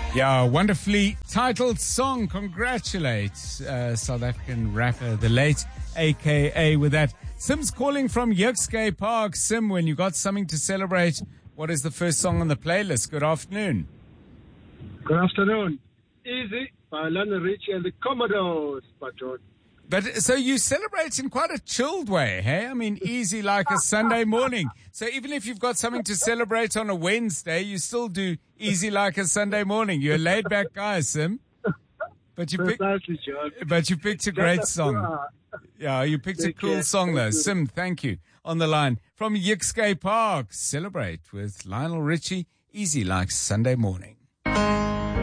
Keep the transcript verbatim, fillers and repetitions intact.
Yeah, wonderfully titled song. Congratulates uh, South African rapper, the late A K A with that. Sim's calling from Yuxgay Park. Sim, when you got something to celebrate, what is the first song on the playlist? Good afternoon. Good afternoon. Easy by Lionel Richie and the Commodores, Patron. But so you celebrate in quite a chilled way, hey? I mean, easy like a Sunday morning. So even if you've got something to celebrate on a Wednesday, you still do easy like a Sunday morning. You're a laid back guy, Sim. But you picked, but you picked a great song. Yeah, you picked a cool song though. Sim, thank you. On the line from Yuxgay Park, celebrate with Lionel Richie, easy like Sunday morning.